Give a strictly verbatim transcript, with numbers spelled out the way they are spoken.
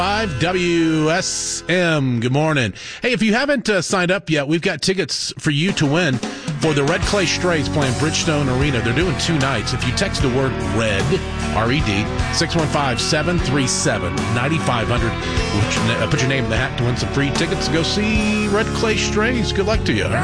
five W S M. Good morning. Hey, if you haven't uh, signed up yet, we've got tickets for you to win for the Red Clay Strays playing Bridgestone Arena. They're doing two nights. If you text the word RED, R E D, six one five, seven three seven, nine five zero zero, put your name in the hat to win some free tickets to go see Red Clay Strays. Good luck to you.